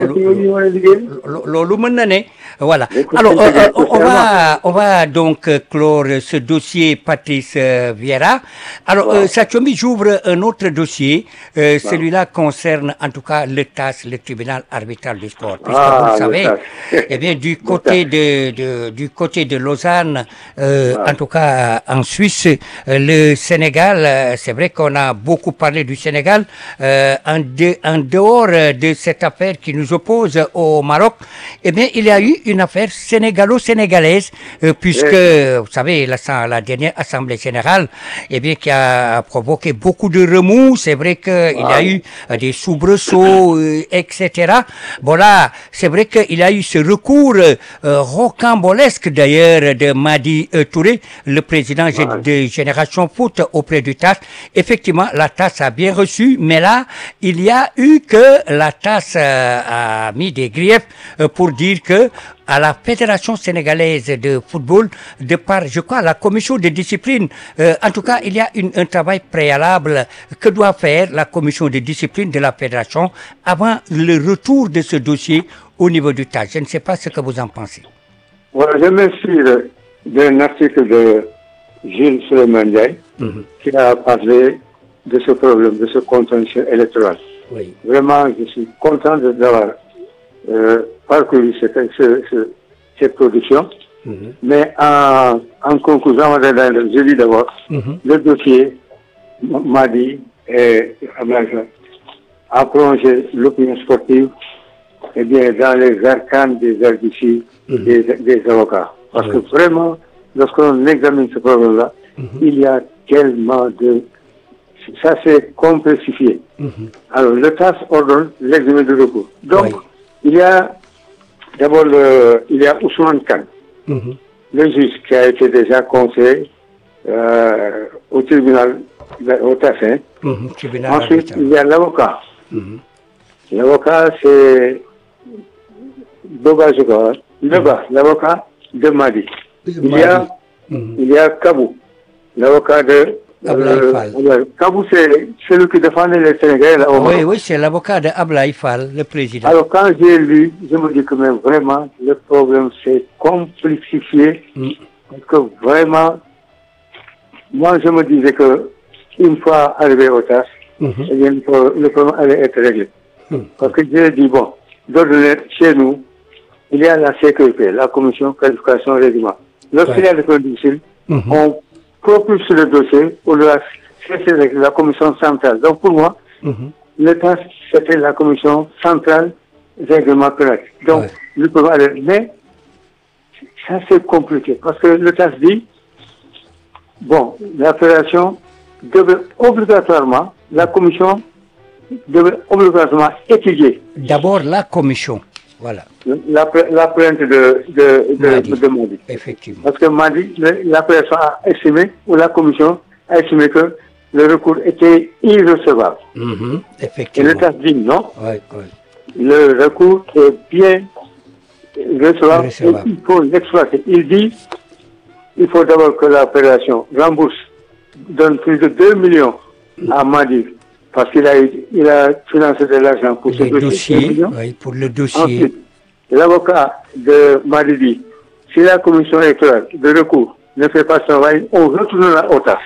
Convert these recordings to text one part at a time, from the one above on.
loolu mën na ne voilà alors on va donc clore ce dossier Patrice Vieira alors Sathiombi j'ouvre un autre dossier celui-là concerne en tout cas le TAS, le tribunal arbitral du sport puisque vous le savez eh bien du côté de Lausanne en tout cas en Suisse le Sénégal c'est vrai qu'on a beaucoup parlé du Sénégal en dehors de cette affaire qui nous oppose au Maroc, eh bien, il y a eu une affaire sénégalo-sénégalaise, puisque, vous savez, la dernière Assemblée générale, eh bien, qui a provoqué beaucoup de remous. C'est vrai qu'il y a eu des soubresauts, etc. Bon, là, c'est vrai qu'il y a eu ce recours rocambolesque, d'ailleurs, de Madi Touré, le président de Génération Foot auprès du TAS. Effectivement, la TAS a bien reçu, mais là, il y a eu que la TAS a mis des griefs pour dire que à la Fédération sénégalaise de football, de par, je crois, la commission de discipline, en tout cas, il y a un travail préalable que doit faire la commission de discipline de la Fédération avant le retour de ce dossier au niveau du TAS. Je ne sais pas ce que vous en pensez. Voilà, je m'inspire d'un article de Gilles Suleiman qui a parlé de ce problème, de ce contentieux électoral. Oui. Vraiment, je suis content d'avoir parcouru cette production. Mais en conclusion, je dis d'abord, le dossier Madi et Ablaïfa a plongé l'opinion sportive eh bien, dans les arcanes des arguties des avocats. Parce que vraiment, lorsqu'on examine ce problème-là, il y a tellement de... Ça s'est complexifié. Alors, le TAS ordonne l'examen du recours. Donc, il y a d'abord Ousmane Kane, le juge qui a été déjà conseillé au tribunal, au TAS. Ensuite, il y a l'avocat. L'avocat, c'est Boba Joukawar, l'avocat de Madi. Il y a Kabou, l'avocat de Kabou, c'est celui qui défendait les Sénégalais. Oui, c'est l'avocat de Ablaye Fall, le président. Alors, quand j'ai lu, je me dis que même vraiment, le problème s'est complexifié. Parce que vraiment, moi, je me disais que une fois arrivé au TAS, eh bien, le problème allait être réglé. Parce que j'ai dit, bon, chez nous, il y a la sécurité, la commission qualification règlement. Lorsqu'il y a des conditions, on propulse le dossier pour la commission centrale. Donc pour moi, le TAS, c'était la commission centrale règlement pénal. Donc, le problème allait, mais ça c'est compliqué parce que le TAS dit, bon, la fédération devait obligatoirement, la commission devait obligatoirement étudier. D'abord la commission, voilà. La plainte de Madi. Effectivement. Parce que Madi, la fédération a estimé, ou la commission a estimé que le recours était irrecevable. Effectivement. Et l'État dit non. Le recours est bien recevable et il faut l'exploiter. Il dit il faut d'abord que la fédération rembourse, donne plus de 2 millions à Madi parce qu'il a financé de l'argent pour ce dossier. Oui, pour le dossier. Ensuite, l'avocat de Madi dit si la commission électorale de recours ne fait pas son travail, on retournera au TAS.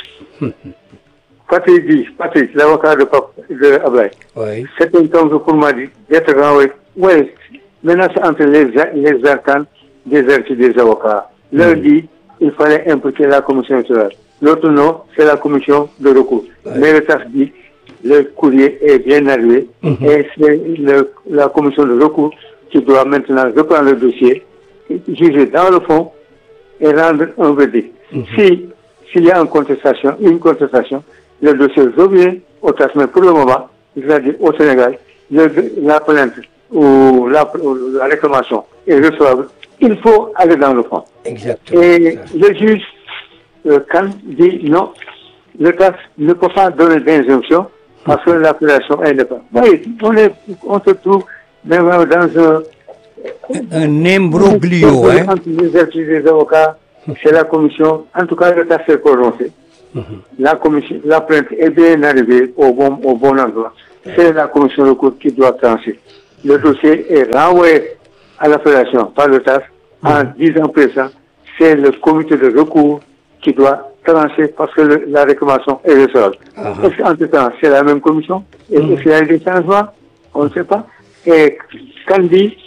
Patrick, l'avocat de Ablaye, c'est un temps pour Madi d'être renvoyé. Oui, maintenant c'est entre les arcanes des archives des avocats. L'un dit il fallait impliquer la commission électorale. L'autre non, c'est la commission de recours. Mais le TAS dit le courrier est bien arrivé et c'est la commission de recours qui doit maintenant reprendre le dossier, juger dans le fond et rendre un verdict. S'il y a une contestation, le dossier revient au TAS, mais pour le moment, c'est-à-dire au Sénégal, la plainte ou la réclamation est recevable. Il faut aller dans le fond. Exactement. Et le juge, Khan, dit non, le TAS ne peut pas donner d'injonction parce que la fédération est indépendante. Oui, on se trouve même dans un imbroglio. Entre les avocats, c'est la commission, en tout cas le TAS s'est prononcé. La plainte est bien arrivée au bon endroit. C'est la commission de recours qui doit trancher. le dossier est renvoyé à la fédération par le TAS en disant présent, c'est le comité de recours qui doit trancher parce que la réclamation est recevable. Est-ce qu'en tout temps, c'est la même commission? Est-ce qu'il y a des changements? On ne sait pas. Et quand dit,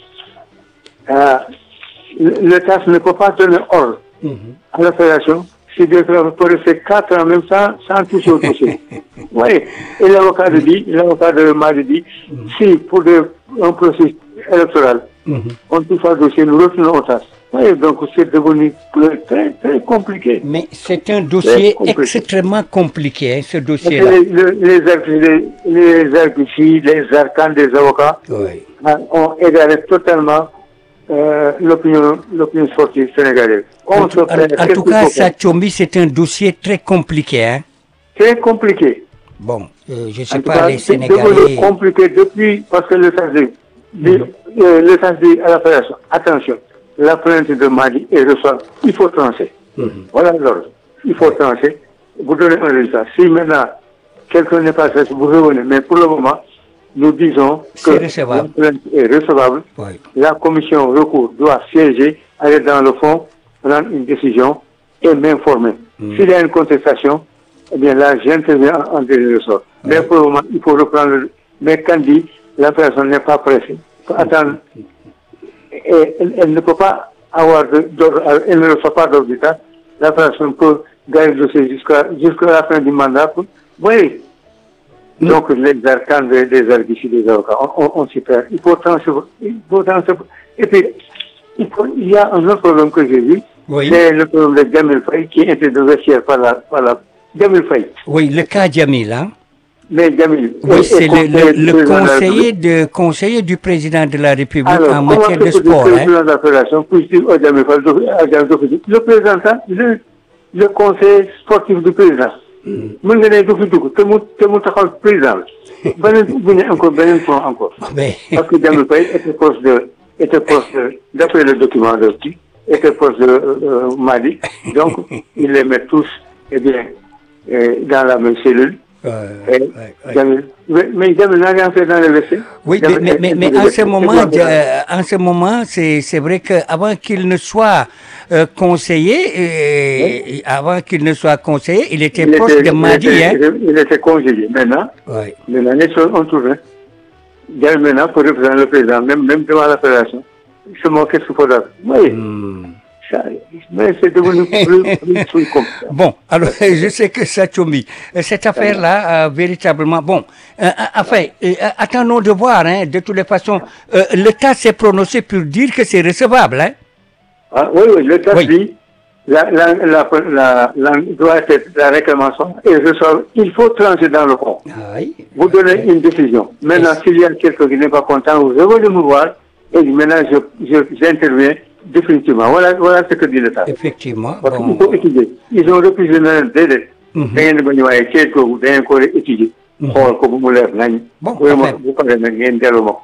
le TAS ne peut pas donner ordre à la fédération si des travaux peuvent rester 4 ans même sans toucher au dossier. Oui. Et l'avocat de Mali dit, si pour un processus électoral, on touche au dossier, nous retournons au TAS. Oui, donc c'est devenu très, très compliqué. Mais c'est un dossier extrêmement compliqué, hein, ce dossier-là. Les arguties, les arcanes des avocats ont égaré totalement l'opinion sportive sénégalaise. En tout cas, Satchombi, c'est un dossier très compliqué. Hein? Très compliqué. Bon, je ne sais pas, les Sénégalais... C'est devenu compliqué depuis, parce que le sens dit à la fédération, attention, la plainte de Mali est reçue, il faut trancher. Voilà l'ordre. Il faut trancher. Vous donnez un résultat. Si maintenant, quelqu'un n'est pas satisfait, vous revenez. Mais pour le moment, nous disons que la plainte est recevable. Oui. La commission recours doit siéger, aller dans le fond, prendre une décision et m'informer. S'il y a une contestation, eh bien là, j'interviens en dernier ressort. Mais pour le moment, il faut reprendre. Mais quand dit, la personne n'est pas pressée. Il faut attendre. Et elle ne peut pas avoir d'ordre, elle ne reçoit pas d'ordre d'État. La personne peut garder le dossier jusqu'à la fin du mandat. Oui. Donc, les arcanes des arguties des avocats, on s'y perd. Il faut trancher. Et puis, il y a un autre problème que j'ai vu. Oui. C'est le problème de Djamil Faye qui est été de vestiaire par la Djamil Faye. Oui, le cas Djamil, hein? Mais Djamil. Oui, c'est le conseiller du président de la République en matière de sport. Le président de la fédération, le présentant, le conseiller sportif du président. Mën nga ne du fi dugg te mu taxawal président la beneen point encore parce que Djamil Faye était proche d'après le document de qui était proche de Mali, donc ils les mettent tous dans la même cellule. Mais Djamil n'a rien fait dans le WC. Oui, mais en ce moment, c'est vrai qu'avant qu'il ne soit conseiller, il était proche de Madi. Il était congédié. Maintenant, les choses ont tourné. Djamil maintenant pour représenter le président, même devant la fédération. Qu'est-ce qu'il faudra? Oui. Mais c'est devenu plus compliqué. Bon, alors je sais que Satchombi, cette affaire-là, véritablement, bon, enfin, attendons de voir, hein, de toutes les façons, l'État s'est prononcé pour dire que c'est recevable, hein? Ah, oui, l'État dit, la réclamation est recevable, il faut trancher dans le fond. Vous donnez une décision. Maintenant, s'il y a quelqu'un qui n'est pas content, vous revenez me voir, et maintenant j'interviens. Définitivement. Voilà ce que dit l'État. Effectivement. Parce qu'il faut étudier. Ils ont refusé de délai. D'ailleurs, vous étudier. Vous parlez de développement.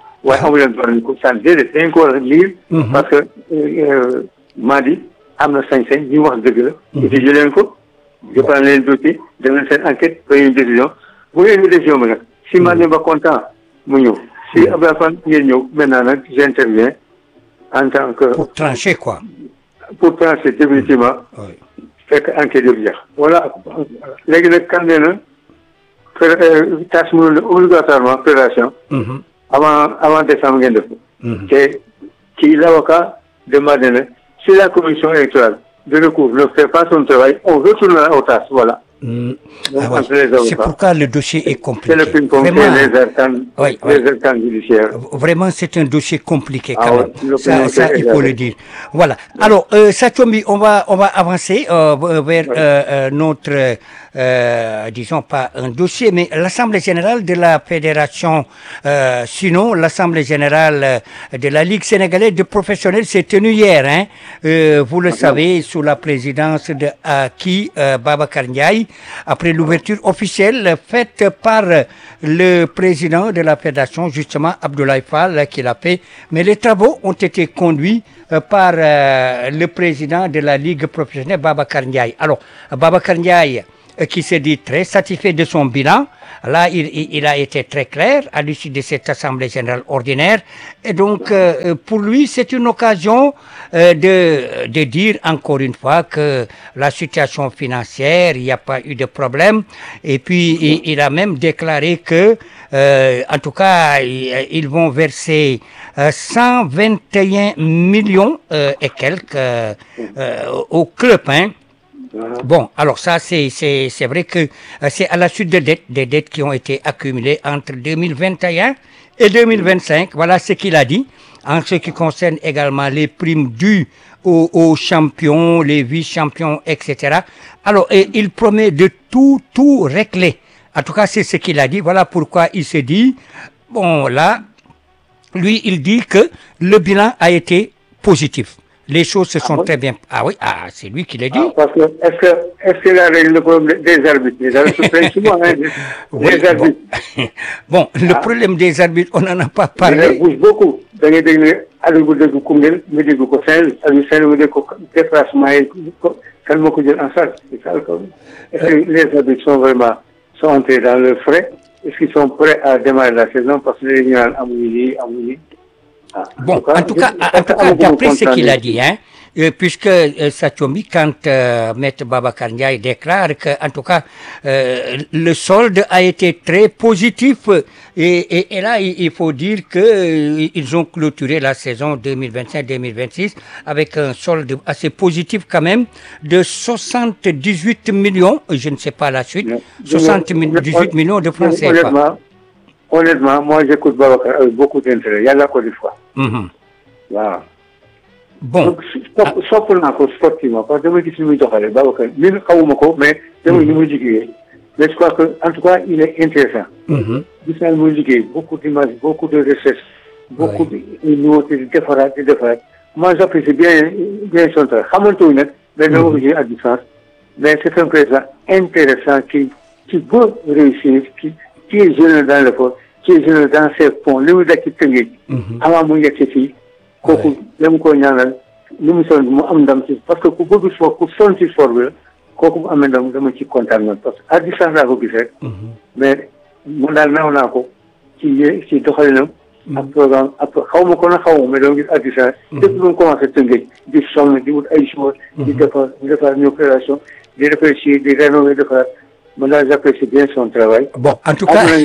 Parce que Madi, Amna Saint-Saint, nous avons étudier l'info. Je prends les dossiers, je vais faire enquête, prendre une décision. Vous avez une décision maintenant. Si Madi n'est pas content, si Abraham maintenant, j'interviens. En tant que, pour trancher quoi? Pour trancher définitivement. Fait enquête de bien. Voilà. Les candidats tâche obligatoirement préparation avant décembre. Qui l'avocat demande si la commission électorale de recours ne fait pas son travail, on retournera aux tâches. Voilà. C'est pourquoi le dossier est compliqué. C'est le ping-pong, les arcanes judiciaires. Vraiment, c'est un dossier compliqué quand même. Ça, il faut le dire. Voilà. Alors, Satchombi, on va avancer vers notre, disons pas un dossier, mais l'Assemblée générale de la Fédération, sinon l'Assemblée générale de la Ligue sénégalaise de professionnels s'est tenue hier. Hein. Vous le savez, sous la présidence de Aki Babacar Ndiaye, après l'ouverture officielle faite par le président de la fédération, justement Abdoulaye Fall, qui l'a fait. Mais les travaux ont été conduits par le président de la Ligue professionnelle, Babacar Ndiaye. Alors, Babacar Ndiaye qui se dit très satisfait de son bilan. Là, il a été très clair à l'issue de cette Assemblée générale ordinaire. Et donc, pour lui, c'est une occasion de dire encore une fois que la situation financière, il n'y a pas eu de problème. Et puis, il a même déclaré que, en tout cas, ils vont verser 121 millions et quelques au club, hein. Bon, alors ça, c'est vrai que c'est à la suite des dettes qui ont été accumulées entre 2021 et 2025. Voilà ce qu'il a dit. En ce qui concerne également les primes dues aux champions, les vice-champions, etc. Alors, et il promet de tout régler. En tout cas, c'est ce qu'il a dit. Voilà pourquoi il se dit, bon, là, lui, il dit que le bilan a été positif. Les choses se sont très bien... Ah oui, c'est lui qui l'a dit. Parce que, est-ce qu'il a réglé le problème des arbitres? Les arbitres se plaignent souvent, hein, des arbitres. Bon, le problème des arbitres, on n'en a pas parlé. Il bouge beaucoup. Da ngay dégg ne arbitre bu dégg Koungheul mu dégg ko Saint-Louis, arbitre Saint-Louis mu dégg ko déplacement yi kan moo ko jël en charge. C'est ça le problème. Est-ce que les arbitres sont entrés dans le frais? Est-ce qu'ils sont prêts à démarrer la saison? Parce que les gens amuñu lii amuñu lii. Bon, en tout cas, d'après ce qu'il a dit, hein, puisque Satchoumi, quand Maître Babacar Ndiaye déclare que, en tout cas, le solde a été très positif, et là, il faut dire que ils ont clôturé la saison 2025-2026 avec un solde assez positif quand même de 78 millions, je ne sais pas la suite, 78 millions de francs CFA. Honnêtement, moi j'écoute Babacar avec beaucoup d'intérêt. Il y a la Côte d'Ivoire. Waaw. Bon. Donc soppal naa ko sportivement parce que dama gis ni muy doxalee Babacar ñun xawuma ko mais dama ni muy liggéeyee. Mais je crois que en tout cas il est intéressant. Gis naa muy liggéey beaucoup d'images, beaucoup de recherches, beaucoup de nouveautés di defaraat. Moi j'apprécie bien son travail. Xamantewuñu nag mais dama ko gis à distance. Mais c'est un président intéressant qui veut réussir, qui est jeune dans l'effort, qui est jeune dans ses fonds, li mu daj ci Tëngéej. Avant mu yegg si fii. kooku dama ko ñaanal li mu sonn mu am ndam ci parce que ku bëgg sport ku sonn ci sport bi la kooku mu amee ndam dama ci kontaan man parce que à distance laa ko gis rek. mais mun daal naaw naa ko ci doxalinam. ak programme après xaw ma ko na xaw ma mais dama gis à distance. depuis bu mu commencé Tëngéej di sonn di wut ay joueurs. di defar une opération di réfléchir di rénover defaraat. Moi, j'apprécie bien son travail. Bon, en tout cas,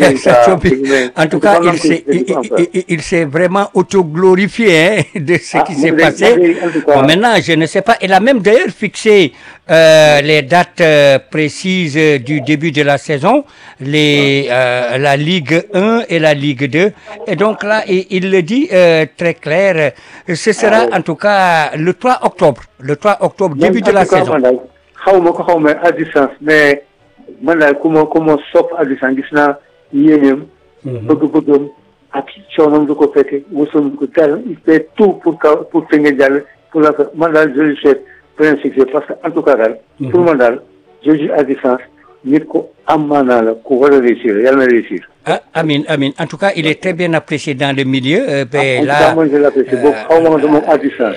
il s'est vraiment autoglorifié de ce qui s'est passé. Bon, maintenant, je ne sais pas. Il a même d'ailleurs fixé les dates précises du début de la saison, la Ligue 1 et la Ligue 2. Et donc là, il le dit très clair. Ce sera en tout cas le 3 octobre. Le 3 octobre, début de la saison. Xawma à distance, mais man daal ku ma sopp à distance gis naa yéeneem bëgg-bëggam ak coonam du ko fekke wësam ko dara il fait tout pour Tëngéej jàll pour la man daal je lui souhaite plein succès parce que en tout cas daal pour man daal je joue à distance nit ko am maanaa la ku war a réussir yàlla na réussir. Amin. En tout cas, il est très bien apprécié dans le milieu. Là, moi, je l'apprécie beaucoup. À distance.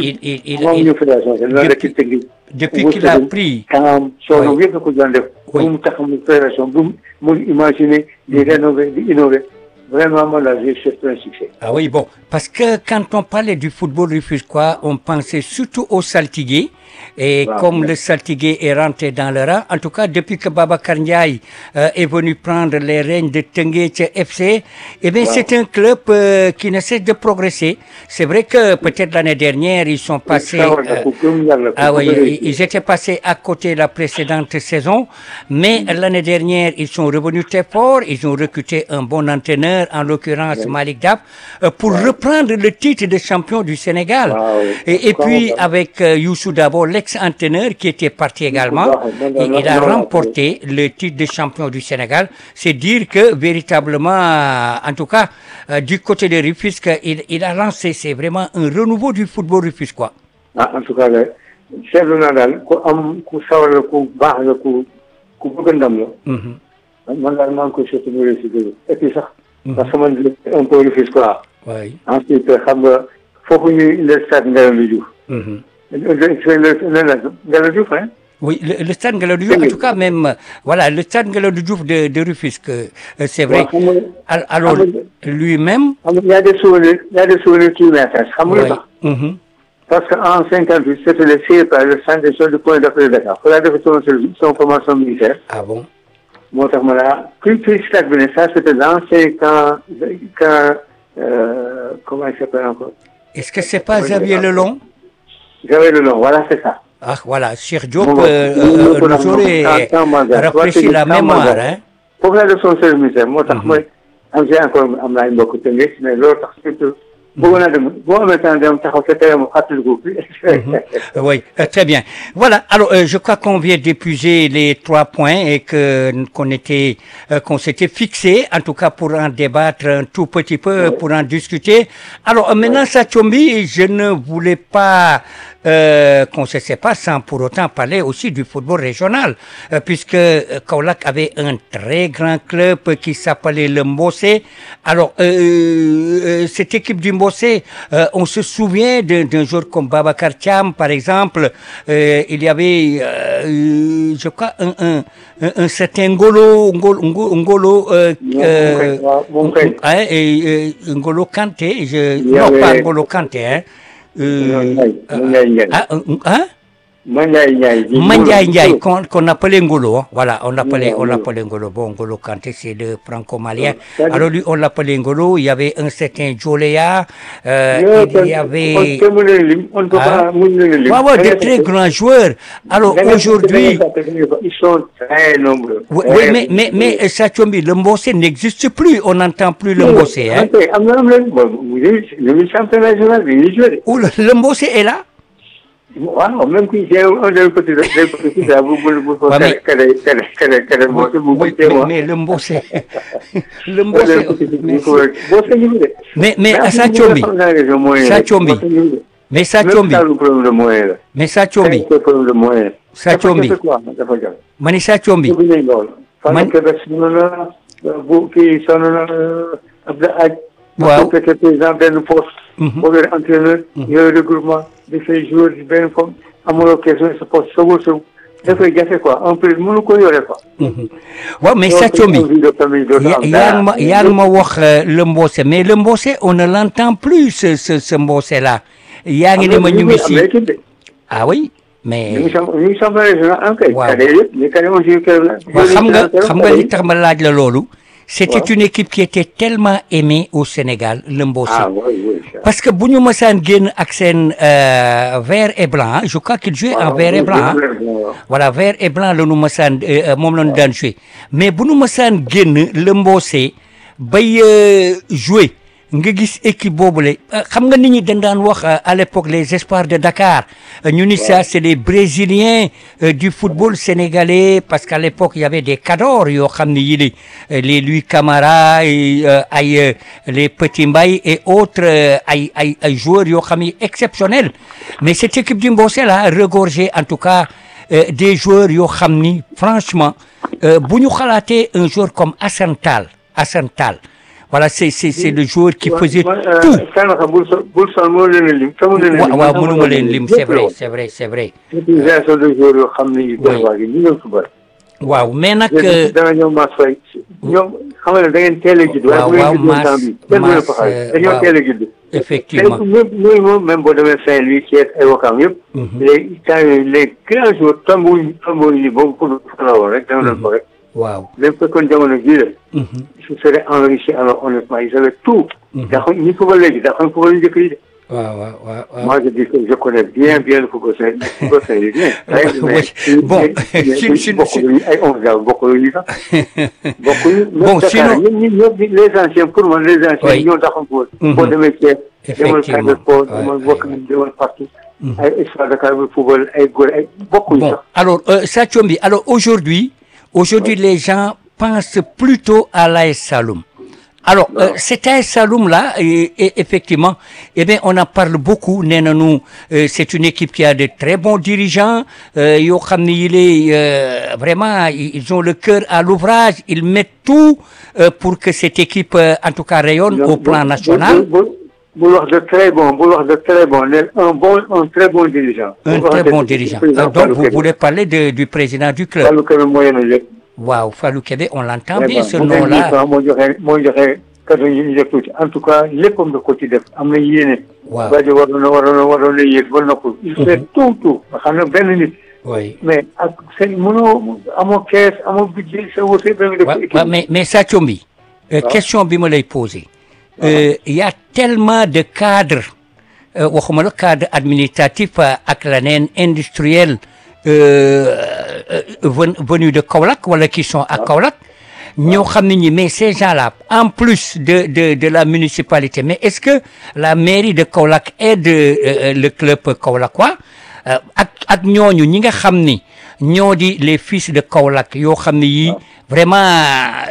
Depuis qu'il a pris. Vraiment, moi, là, j'ai cherché un succès. Ah oui, bon. Parce que quand on parlait du football rufisquois, on pensait surtout aux saltigués. Et comme le saltigué est rentré dans le rang, en tout cas, depuis que Babacar Ndiaye est venu prendre les rênes de Tëngéej FC, eh bien, c'est un club qui ne cesse de progresser. C'est vrai que peut-être l'année dernière, ils sont passés... ils étaient passés à côté la précédente saison, mais l'année dernière, ils sont revenus très forts. Ils ont recruté un bon entraîneur, en l'occurrence Malick Daf, pour reprendre le titre de champion du Sénégal. Et puis, avec Youssou Dabo, l'ex-entraîneur qui était parti également, il a remporté le titre de champion du Sénégal. C'est dire que véritablement, en tout cas, du côté de Rufisque, il a lancé, c'est vraiment un renouveau du football rufisquois. En tout cas, seetlu naa daal ku sawar la ku baax la ku bëgg ndam la. man daal maa ngi koy surtout mu réussir et puis sax. parce que man un peu Rufisquois. ensuite xam nga foofu ñuy le stade Ngalandou Diouf. Ngalandou Diouf hein. Oui, le stade Ngalandou Diouf, en tout cas même, voilà, le stade Ngalandou Diouf de Rufisque, c'est vrai. Alors, lui-même... Il y a des souvenirs qui m'intéressent. Parce qu'en 58, c'était le CEPA, le centre de choses de point d'après de Dakar. Il a fait son formation militaire. Ah bon? Puis stade, ça c'était l'ancien camp, comment il s'appelle encore? Est-ce que c'est pas Xavier Lelon? Xavier Lelon, voilà, c'est ça. Ah, voilà, Cheikh Diop nous aurait rafraîchi la mémoire, hein? Pour la leçon sur le militaire, moi, j'ai encore un beaucoup de temps, mais l'autre, surtout, oui, très bien. Voilà. Alors, je crois qu'on vient d'épuiser les 3 points et qu'on s'était fixé, en tout cas pour en débattre un tout petit peu, pour en discuter. Alors, maintenant, Satchombi, je ne voulais pas qu'on se sépare sans pour autant parler aussi du football régional, puisque Kaolack avait un très grand club qui s'appelait le Mbossé. Alors, cette équipe du Mbossé, on se souvient d'un joueur comme Babacar Thiam, par exemple. Il y avait, je crois, un certain Ngolo Ngolo Kanté. Non, pas Ngolo Kanté, hein. Mandiaye, qu'on appelait Ngolo, voilà, on l'appelait Ngolo. Bon, Ngolo Kanté, c'est le franco-malien. Alors lui, on l'appelait Ngolo. Il y avait un certain Joléa, il y avait des très grands joueurs. Alors aujourd'hui, ils sont très nombreux. Oui, mais Satchombi, le Mbossé n'existe plus. On n'entend plus le Mbossé. Hein? Où le Mbossé est là? Wow, même si j'ai un petit mais le Mbossé, mais à Satchombi, Mani Satchombi, waaw président benn poste. boo leen entraîneur. yooyu regroupement dafay joueur di benn forme amuloo question sa poste sa dafay jafe quoi un peu mënu ko yore quoi. waaw mais Satchombi yaa ngi ma wax le Mbossé mais le Mbossé on ne l'entend plus ce Mbossé là. yaa ngi ne ma ñu ngi si ah oui. mais xam nga li tax ma laaj la loolu. C'était une équipe qui était tellement aimée au Sénégal, le Mbossé. Parce que bu ñu mësaan génn ak seen vert et blanc, je crois qu'il jouait en vert et blanc. Voilà, vert et blanc la ñu mësaan moom la ñu daan joué. Mais bu ñu mësaan génn le Mbossé bay joué nga gis équipe boobule xam nga nit ñi dañ daan wax à l'époque les espoirs de Dakar ñu ni ça c'est les Brésiliens du football sénégalais parce qu'à l'époque il y avait des cadors yoo xam ne yi les Louis Camara ay les Petit Mbaye et autres ay joueurs yoo xam ne exceptionnels mais cette équipe du Mbossé là regorgeait en tout cas des joueurs yoo xam ni franchement bu ñu xalaatee un joueur comme Assane Tall voilà, c'est le joueur qui faisait tout. C'est vrai. Waaw mais nag effectivement même boo demee Saint-Louis qui est évoquant yëpp les grands joueurs tombuñu boobu pour rek dama doon ko rek waaw même fekkoon jamono jii la su serait enrichi alors honnêtement ils avaient tout daxoon ñi football léegi daxoon football yu njëkk yi de waaw moi je dis que je connais bien le football sénégalais bon ay 11 ans bokkuñu sax bon sinon les anciens pour moi les anciens ñoo daxoon football boo demee Thiès demal Casa Sport demal bokk demal partout ay Espoir Dakar football ay góor ay bokkuñu sax alors Satchombi alors aujourd'hui les gens pensent plutôt à l'AS Saloum. Alors, cet AS Saloum-là, effectivement, eh bien, on en parle beaucoup. C'est une équipe qui a de très bons dirigeants. Vraiment, ils ont le cœur à l'ouvrage. Ils mettent tout pour que cette équipe, en tout cas, rayonne au plan national. bul wax de très bon bul wax de très bon un très bon dirigeant. Un très bon dirigeant. Donc vous voulez parler du président du club. Fallou Kébé moo yéene lépp. Waaw Fallou Kébé on l'entend bien ce nom-là. moo joxe kàddu ñu def tuuti en tout cas léppam da ko ci def am na yéene. waaw rajo waroon na yéeg ba noppul. il fait tout ba xam ne benn nit. oui mais ak seen mënoo amoo kees amoo budget sa wërsëg da nga def équipe. waaw mais Sathio Mbi question bi ma lay poser. Il y a tellement de cadres waxuma la cadre administratif ak leneen industriel venus de Kaolack wala qui sont à Kaolack ñoo xam ne ñi mais ces gens-là en plus de la municipalité mais est-ce que la mairie de Kaolack aide le club kaolackois ak ñooñu ñi nga xam ni ñoo di les fils de Kaolack yoo xam ne yii vraiment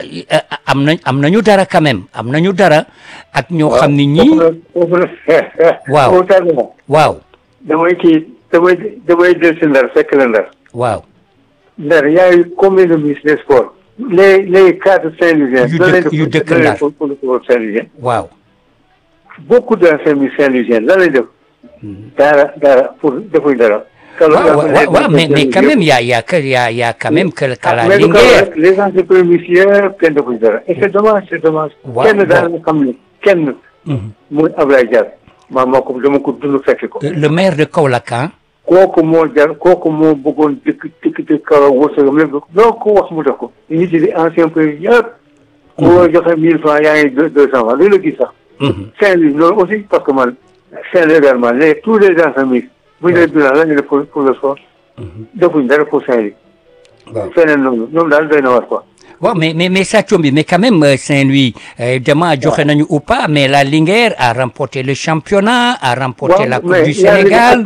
am nañu dara quand même am nañu dara ak ñoo xam ne ñii waaw waaw damay del si Ndar fekk la Ndar waaw Ndar yaay combien de ministres des sports les cadres Saint-Louisiens yu dëkk Ndar pour Saint-Louisien waaw beaucoup d'anciens ministres Saint-Louisiens lan lay def dara pour defuñ dara waaw mais quand même y a quand même que la Linguère les gens de premier yëpp kenn defuñ dara et c'est dommage kenn daal nga xam ne kenn muy Ablaye Diagne maa ko dama ko dund fekk ko le maire de Kaolack kooku moo bëggoon dëkk Kaolack wërsëgam lépp loo ko wax mu def ko nit yi di ancien premier yëpp ko joxe 1000 francs yaa ngi 200 francs loolu la gis sax Saint-Louis loolu aussi parce que man Saint-Louis également tous les anciens ministres bu ñu leen bilan la ñu def pour le sport defuñ dara pour Saint-Louis feneen noonu ñoom daal doy na war quoi waaw mais Sathio Mbi mais quand même Saint-Louis évidemment joxe nañu ou pas mais la Linguère a remporté le championnat a remporté la Coupe du Sénégal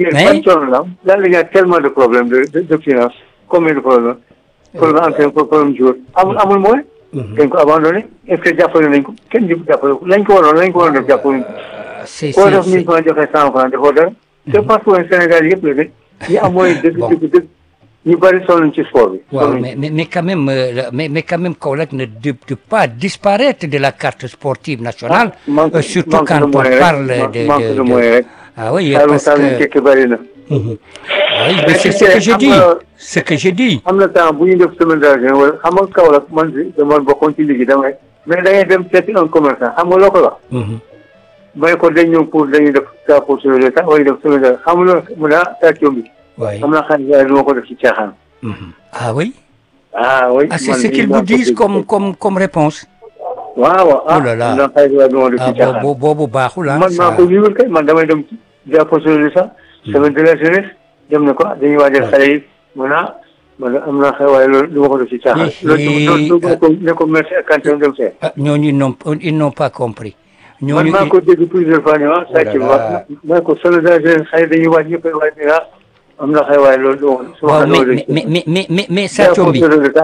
la Linguère a tellement de problèmes de finance combien de problème ancien problème jour amul mooy dañ ko abandonné est-ce que jàppale nañ ko kenn jàppale ko lañ ko waroon def jàppale koo def 1000 francs joxe 100 francs defoo dara c'est parce que Sénégal yëpp la de ñi am mooy dëgg ñu bari sonn ci sport bi. waaw mais quand même Kaolack ne doit pas disparaître de la carte sportive nationale. Surtout quand on parle de moyens rek. Ah oui parce que bari na. oui mais c'est ce que j'ai dit. am na temps bu ñu def semaine d'argent wala xam nga Kaolack man bokkoon ci liggéey damay mais da ngay dem seeti un commerçant xam nga loo ko wax. may ko dañ ñëw pour dañuy def ça pour sauver l'État wala def semaine d'argent xam nga mu daa Sathio Mbi. oui am na xaalis waaye du ma ko def ci caaxaan. ah oui. ah oui c'est ce qu'ils vous disent comme réponse. waaw oh là là am na xaalis waaye du ma def ci caaxaan. boobu baaxul ah. man maa ko vivre kay man damay dem ci pour sauver l'État. semaine de la jeunesse dem na ko dañuy waajal xale yi man am na xëy waaye loolu du ma ko def ci caaxaan. loolu ne ko merci ak kantam dem see. ñooñu ils n'ont pas compris. man maa ko dégg plusieurs fois ne ah Sathio wax maa ko solo xëy dañuy waaj ñëpp waaj ne ah am na xëy waaye loolu waaw mais Sathio Mbi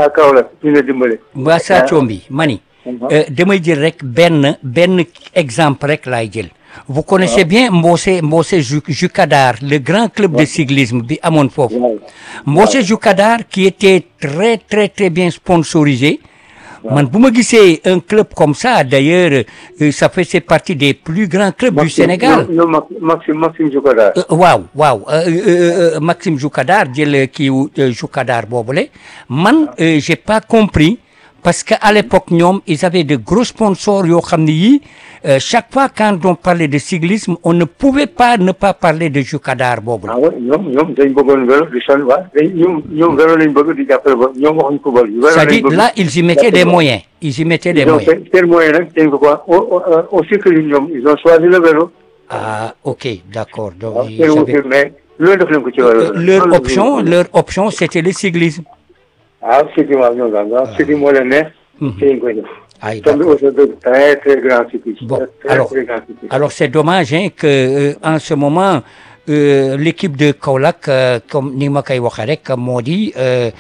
waa Sathio Mbi mani damay jël rek benn exemple rek laay jël vous connaissez bien Mbose Jucadar le grand club de cyclisme bi amoon foofu Mbose Jucadar qui était très très très bien sponsorisé man bu ma gisee un club comme ça d'ailleurs ça fait partie des plus grands clubs du Sénégal. Maxime Jucadar. waaw Maxime Jucadar jël kii Jucadar boobule man j'ai pas compris parce que à l'époque ñoom ils avaient de gros sponsors yoo xam ne yii chaque fois quand on parlait de cyclisme on ne pouvait pas ne pas parler de Jucadar boobule. ah oui ñoom dañ bëggoon vélo di sonn waaw ñoom vélo lañ bëgg di jàppale ba ñoom waxuñ football. c'est-à-dire là ils y mettaient des moyens. Seen moyen nag dañ ko quoi au cyclisme ñoom ils ont choisi le vélo. ah ok d'accord donc. mais loolu def nañ ko ci wàllu. leur option c'était le cyclisme. ah cyclisme waaw ñoom daal waaw cyclisme moo leen neex. ci lañ koy def. ay d'accord très très grand cyclisme. Bon alors c'est dommage que en ce moment l'équipe de Kaolack comme ni ma koy waxee rek moo di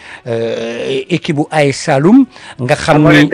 équipe bu AS Saloum nga xam ni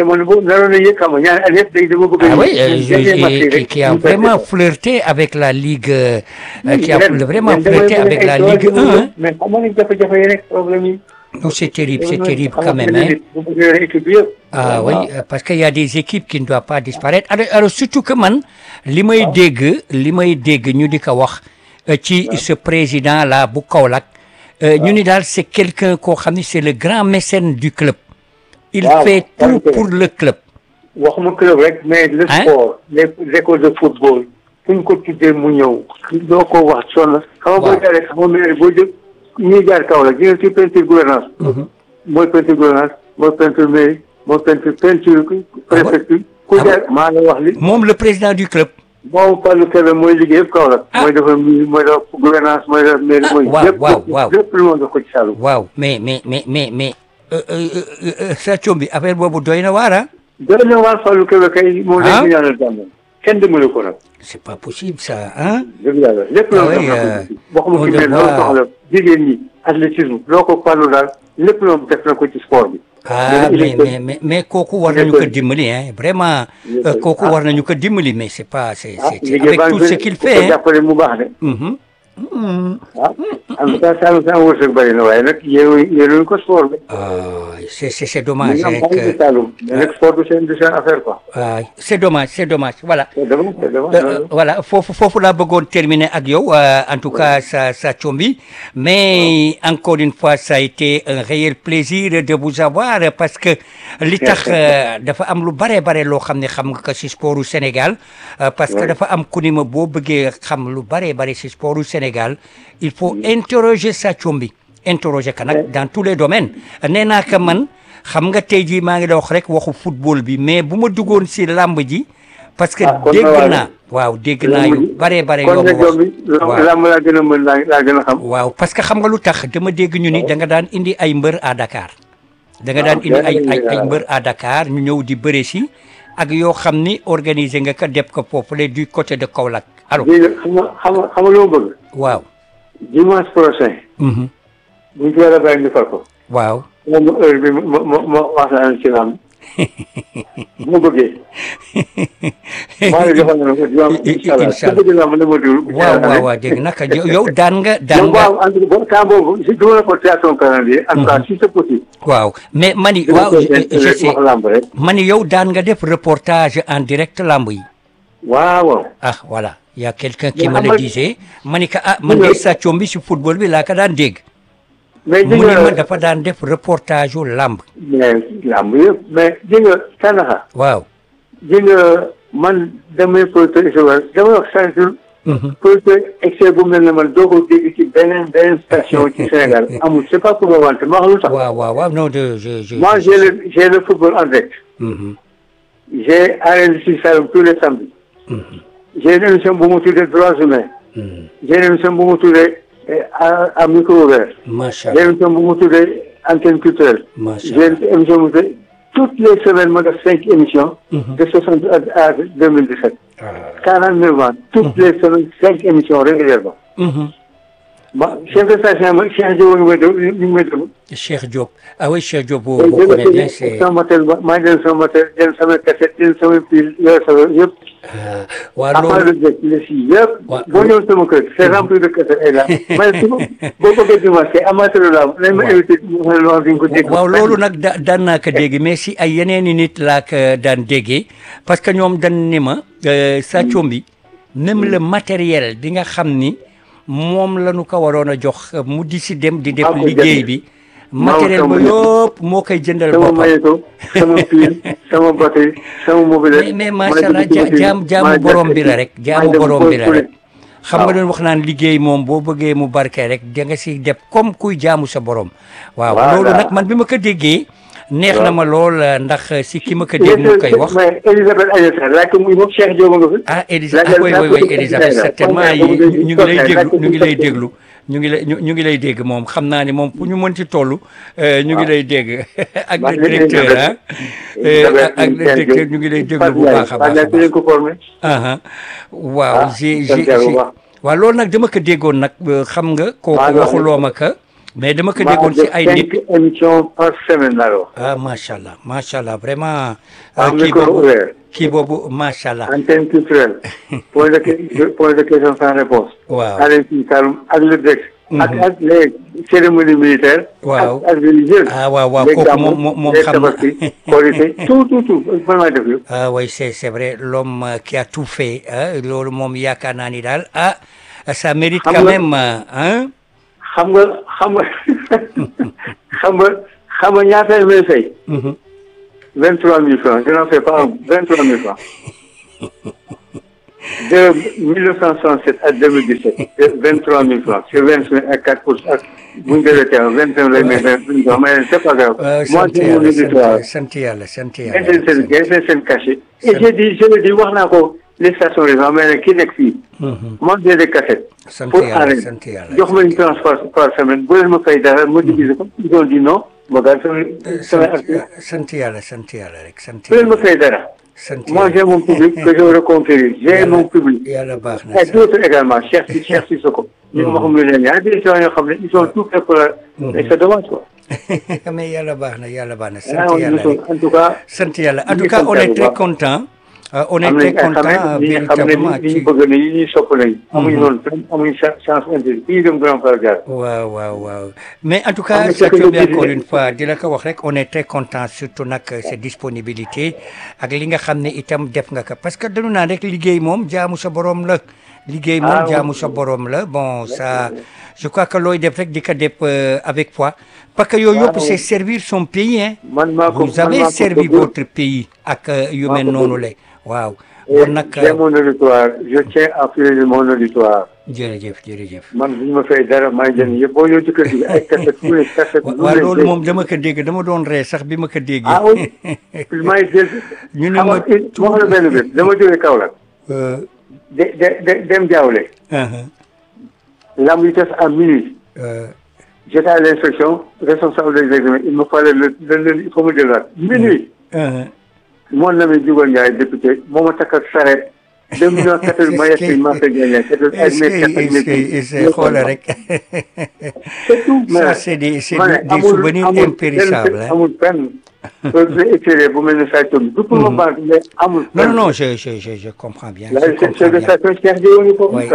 qui a vraiment flirté avec la Ligue qui a vraiment flirté avec la Ligue 1 mais xam nga jafe-jafe yi rek problème yi Non, c'est terrible quand même. Hein. Ah oui, parce qu'il y a des équipes qui ne doivent pas disparaître. Alors surtout que man, li may dégg ñu di ko wax ci ce président là bu Kaolack ñu ni daal c'est quelqu'un koo xam ni c'est le grand mécène du club. Il fait tout pour le club. waxuma club rek mais le sport les écoles de football fu ñu ko tuddee mu ñëw doo ko wax sonn xam nga boo jaaree xam nga maire boo jël ñuy jaar Kaolack di nga ci peinture gouvernance mooy peinture gouvernance mooy peinture mairie mooy peinture préfecture ku jaar maa la wax li moom le président du club moom Fallou Kébé mooy liggéey yëpp Kaolack mooy dafa gouvernance mooy dafa mairie mooy lépp lu moom daf ko ci Saloum waaw mais sa coom bi affaire boobu doy na waar doy na waar Fallou Kébé kay moom lañ ko ñaanal jàmm kenn dimbali ko nag c'est pas possible ça hein dëgg yàlla lépp loo waxuma ci mel loolu soxla jigéen ñi athlétisme loo ko fàllu daal lépp loolu def na ko ci sport bi mais kooku war nañu ko dimbali hein vraiment kooku war nañu ko dimbali mais c'est avec tout ce qu'il fait jàppale mu baax de en tout cas Saloum sa wërsëg bëri na waaye nag yéenuñu ko sport bi c'est dommage rek mais nag sport du seen affaire quoi c'est dommage voilà voilà foofu laa bëggoon terminer ak yow en tout cas sa Thiomby mais encore une fois ça a été un réel plaisir de vous avoir parce que li tax dafa am lu bare loo xam ne xam nga ko ci sportu Sénégal parce que dafa am ku ni ma boo bëggee xam lu bare ci sportu Sénégal il faut interroger sa Thiomby interroger ka nag dans tous les domaines nee naa ka man xam nga tey jii maa ngi la wax rek waxu football bi mais bu ma duggoon si làmb ji parce que dégg naa yu bare yoo ma wax làmb laa gën a mën laa gën a xam waaw parce que xam nga lu tax dama dégg ñu ni da nga daan indi ay mbër à Dakar da nga daan indi ay mbër à Dakar ñu ñëw di bëre si ak yoo xam ni organiser nga ko def ko foofule du côté de Kaolack alors xam nga lu ma bëgg waaw dimanche prochain buñ ko yàlla bàyyi ñu far ko waaw moom heure bi ma waxtaan ci lamb bu ma bëggee maa ngi defal na ko waaw dégg naka yow daan nga temps boobu si duma la ko création calendrier en tout cas si c'est possible waaw mais mani waaw je sais mani yow daan nga def reportage en direct lamb yi waaw voilà il y a quelqu'un qui me le disait mani ka man de sa Thiomby si football bi laa ko daan dégg mais mu ne ma dafa daan def reportage yu lamb mais lamb yëpp mais ji nga Tandakha waaw ji nga man damay producteur damay wax chaque jour producteur excès bu mel ne man doo ko dégg ci beneen station ci Sénégal amul c'est pas pour ma wante ma wax lu tax waaw non moi j'ai le football en direct j'ai arrêté si Saloum tous les samedis j'ai une émission bu mu tuddee droits humains j'ai une émission bu mu tuddee à micro ouvert j'ai une émission bu mu tuddee antenne culturelle j'ai une émission bu tuddee toutes les semaines ma def 5 émissions de 60 à 2017 49 ans toutes les semaines 5 émissions régulièrement chef de station Cheikh Diop ñu ngi may déglu Cheikh Diop oui Cheikh Diop vous connaissez bien c'est sama matel maa ngi jël sama matel jël sama cassette jël sama pile yooyu sama yëpp waaw loolu les si yëpp boo ñëw sama kër c'est rempli de cassette ay la mais boo bëggee dimanche c'est amateur la nañ ma invité loo di nga ko dégg waaw loolu nag daan naa ko dégg mais si ay yeneeni nit laa ko daan déggee parce que ñoom dan ni ma sa Thiomby même le matériel bi nga xam ni moom la ñu ko waroon a jox mu di si dem di def liggéey bi matériel ba yëpp moo koy jëndal boppam sama mayeto sama pile sama batterie sama mobile mais macha allah jaamu borom bi la rek jaamu borom bi la rek xam nga doon wax naan liggéey moom boo bëggee mu barke rek da nga si def comme kuy jaamu sa borom waaw loolu nag man bi ma ko déggee neex na ma lool ndax si ki ma ko dégg mu koy wax Elisabeth Agnès laaj ko muy moom Cheikh Diop nga fi Elisabeth oui Elisabeth certainement ñu ngi lay déglu ñu ngi lay dégg moom xam naa ni moom fu ñu mënti toll ñu ngi lay dégg ak le directeur ak le directeur ñu ngi lay déglu bu baax a baax waaw waaw loolu nag dama ko déggoon nag xam nga kooku waxuloo ma ko mais dama ko déggoon si ay nit 5 émissions par semaine la macha allah vraiment kii boobu macha allah antenne culturelle point de question sans réponse waaw Alain Saloum ak le direct ak les cérémonies militaires. waaw ak religieuses. ah waaw waaw les kooku gàmmu, moom les xam na. tabaski, korité, tout vraiment def yëpp. ah oui c'est vrai l'homme qui a tout fait loolu moom yaakaar naa ni daal ah ça mérite Xam quand nga- même hein. xam nga xam nga ñaata may fay. 23 000 francs. Je n'en fais pas 23 000 francs. De 1967 à 2017, c'est 23 000 francs. C'est 25 à 4 pour cent. Bu ñu defee teew 21 lay may 23, mais c'est pas grave. Moi, sant c'est mon yàlla auditoire. sant yàlla sant Seen yàlla. seen cachet. Et je le dis wax naa ko les stations récentes, mais ki nekk fii. Moi, j'ai des cassettes. sant Pour yàlla arrêter. sant yàlla. Jox ma une transport par semaine. Bu leen ma fay dara, ma diviser ko. Ils ont dit non. Ma gars, sama article. sant yàlla sant yàlla rek sant Bu leen ma yàlla. fay dara. sant Moi, j'ai mon public que je veux reconquérir. J'ai mon public. yàlla baax na Et d'autres également, Cheikh Sissoko. Ils sont tout faits pour la... Et c'est dommage, quoi. mais yàlla baax na yàlla baax na Ah, sant yàlla rek. en tout cas, sant yàlla en tout cas on est très content. On est très content véritablement ci. waaw waaw waaw mais en tout cas ça tombe bien encore une fois di la ko wax rek on est très content surtout nag sa disponibilité ak li nga xam ne itam def nga ko parce que dañu naan rek liggéey moom jaamu sa borom la. liggéey moom jaamu sa borom la bon ça je crois que looy def rek di ko def avec foi parce que yooyu yëpp c'est servir son pays hein. Vous avez servi votre pays ak yu mel noonu la waaw. kon nag j'ai mon auditoire, je tiens à fidéliser mon auditoire. jërëjëf jërëjëf. Man bu ñu ma fay dara maa ngi jënd yëpp boo ñëw ci kër gi ay cassette waaw loolu moom dama ko dégg dama doon ree sax bi ma ko déggee. ah oui maa ngi jël. ñu ne ma wax la benn bés dama jógee Kaolack. dem Diaoulé. Lamb yi tas à minuit. J'étais à l'inspection responsable des examens il me fallait le il faut me delluwaat minuit. Mon ami Diougol Ndiaye député moo ma takkal sareet 2 millions 4 ma yegg ma fekk est-ce xoolal rek. c'est tout ça c'est des souvenirs impérissables hein. amul fenn. extérieur bu mel ne saa toog du pour ma banque mais amul. non je comprends bien. La réception de station Cheikh Diop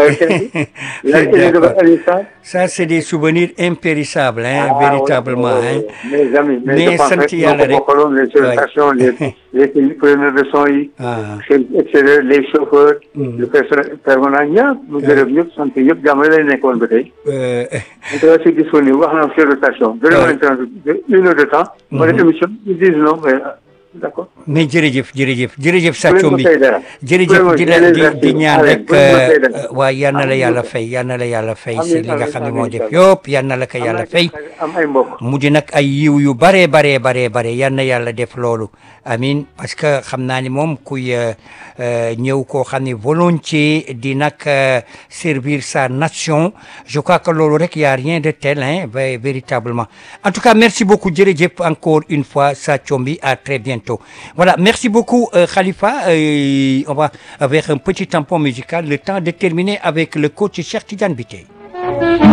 ça c'est des souvenirs impérissables hein véritablement hein. Mes amis mais sant yàlla rek les stations les preneurs de son yi. extérieur les chauffeurs. le personnel permanent ñëpp. mu gërëm ñëpp sant ñëpp jàmm lay nekkoon ba tey. en tout cas c'est disponible wax naa chef de station. une heure de temps. ma def émission ils disent non mais d'accord. mais jërëjëf Sathio Mbi jërëjëf di ñaan rek waaye yal na la yàlla fay si li nga xam ne moo def yëpp yal na la ko yàlla fay mu di nag ay yiw yu bare yal na yàlla def loolu amin parce que xam naa ni moom kuy ñëw koo xam ne volontiers di nag servir sa nation je crois que loolu rek y a rien de tel hein véritablement en tout cas merci beaucoup jërëjëf encore une fois Sathio Mbi à très bientôt. Voilà, merci beaucoup Khalifa. On va vers un petit tampon musical, le temps de terminer avec le coach Cheikh Tidiane Bitèye.